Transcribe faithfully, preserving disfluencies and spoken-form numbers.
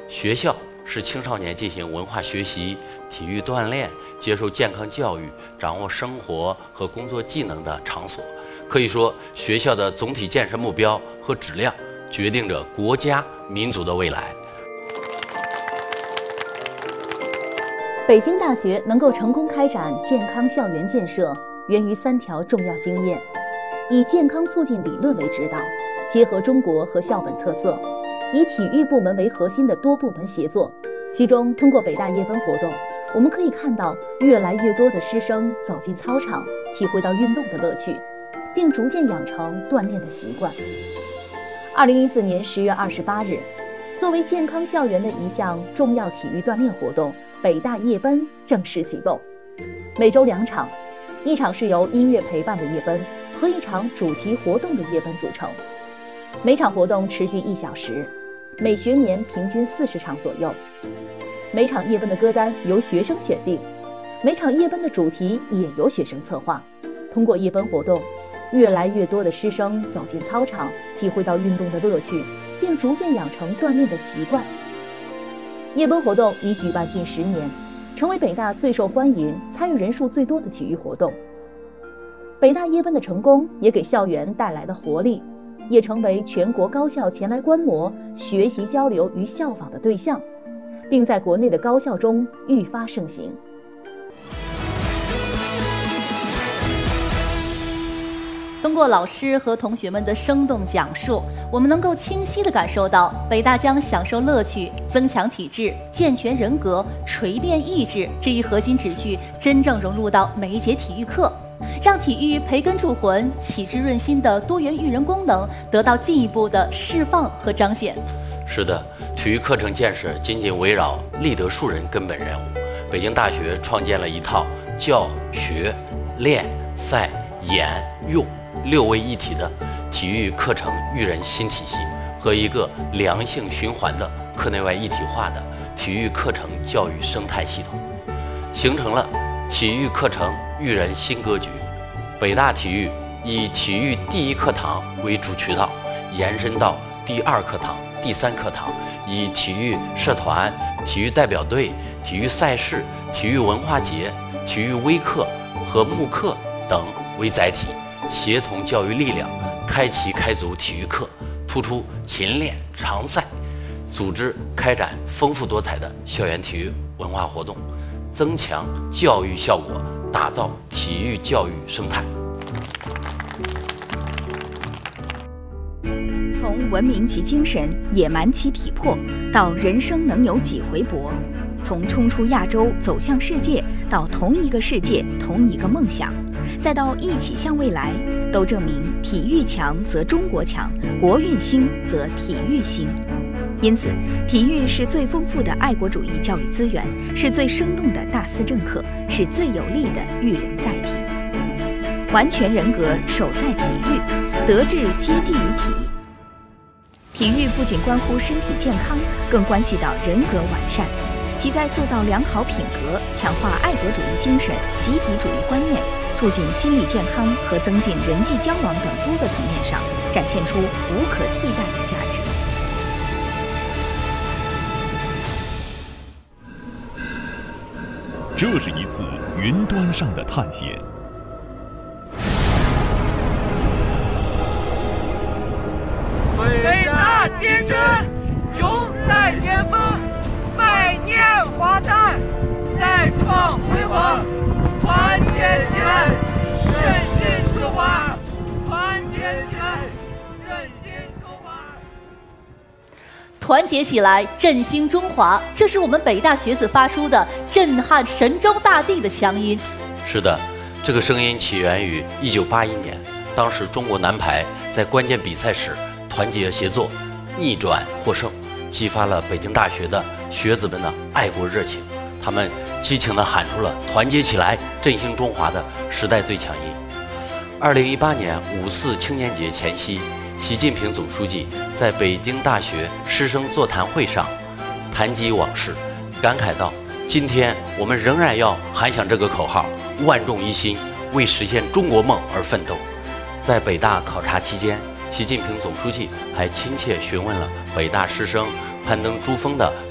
学校是青少年进行文化学习、体育锻炼、接受健康教育、掌握生活和工作技能的场所。可以说，学校的总体建设目标和质量决定着国家民族的未来。 北京大学能够成功开展健康校园建设，源于三条重要经验：以健康促进理论为指导，结合中国和校本特色，以体育部门为核心的多部门协作。其中，通过北大夜奔活动，我们可以看到越来越多的师生走进操场，体会到运动的乐趣，并逐渐养成锻炼的习惯。二零一四年十月二十八日，作为健康校园的一项重要体育锻炼活动，北大夜奔正式启动。每周两场，一场是由音乐陪伴的夜奔和一场主题活动的夜奔组成。每场活动持续一小时，每学年平均四十场左右。每场夜奔的歌单由学生选定，每场夜奔的主题也由学生策划。通过夜奔活动，越来越多的师生走进操场，体会到运动的乐趣，并逐渐养成锻炼的习惯。夜奔活动已举办近十年，成为北大最受欢迎、参与人数最多的体育活动。北大夜奔的成功也给校园带来了活力，也成为全国高校前来观摩、学习交流与效仿的对象，并在国内的高校中愈发盛行。通过老师和同学们的生动讲述，我们能够清晰地感受到北大将享受乐趣、增强体质、健全人格、锤炼意志这一核心旨句真正融入到每一节体育课，让体育培根铸魂、启智润心的多元育人功能得到进一步的释放和彰显。 是的，体育课程建设紧紧围绕立德树人根本任务。北京大学创建了一套教、学、练、赛、演、用六位一体的体育课程育人新体系和一个良性循环的课内外一体化的体育课程教育生态系统，形成了体育课程育人新格局。北大体育以体育第一课堂为主渠道，延伸到第二课堂、第三课堂，以体育社团、体育代表队、体育赛事、体育文化节、体育微课和慕课等为载体，协同教育力量，开启开足体育课，突出勤练常赛，组织开展丰富多彩的校园体育文化活动，增强教育效果，打造体育教育生态。 从文明其精神，野蛮其体魄，到人生能有几回搏；从冲出亚洲走向世界，到同一个世界同一个梦想，再到一起向未来，都证明体育强则中国强，国运兴则体育兴。因此，体育是最丰富的爱国主义教育资源，是最生动的大思政课，是最有力的育人载体。完全人格守在体育，德智皆济于体。体育不仅关乎身体健康，更关系到人格完善。其在塑造良好品格、强化爱国主义精神、集体主义观念、促进心理健康和增进人际交往等多个层面上，展现出无可替代的价值。 这是一次云端上的探险。 北大精神永在巅峰，百年华诞，再创辉煌。团结起来，振兴中华！团结起来，振兴中华！ 团结起来，振兴中华，这是我们北大学子发出的震撼神州大地的强音。 是的，这个声音起源于一九八一年，当时中国男排在关键比赛时团结协作，逆转获胜，激发了北京大学的学子们的爱国热情。他们激情地喊出了“团结起来，振兴中华”的时代最强音。二零一八年五四青年节前夕，习近平总书记在北京大学师生座谈会上谈及往事，感慨道：“今天我们仍然要喊响这个口号，万众一心，为实现中国梦而奋斗。”在北大考察期间，习近平总书记还亲切询问了北大师生攀登珠峰的